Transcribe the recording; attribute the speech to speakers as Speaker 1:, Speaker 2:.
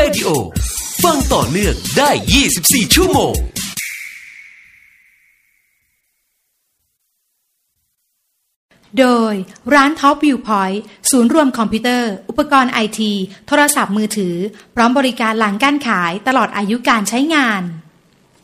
Speaker 1: Radio ฟังต่อเนื่องได้24ชั่วโมง
Speaker 2: โดยร้านท็อปวิวพอยต์ศูนย์รวมคอมพิวเตอร์อุปกรณ์ไอทีโทรศัพท์มือถือพร้อมบริการหลังการขายตลอดอายุการใช้งาน